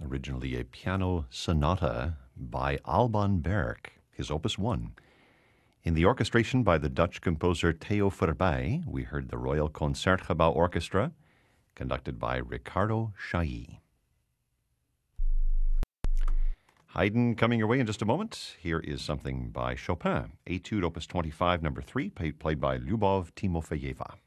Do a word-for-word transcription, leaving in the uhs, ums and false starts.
originally a piano sonata by Alban Berg, his Opus one. In the orchestration by the Dutch composer Theo Verbeij, we heard the Royal Concertgebouw Orchestra, conducted by Ricardo Chailly. Haydn coming your way in just a moment. Here is something by Chopin, Etude Opus twenty-five, number three, played by Lyubov Timofeyeva.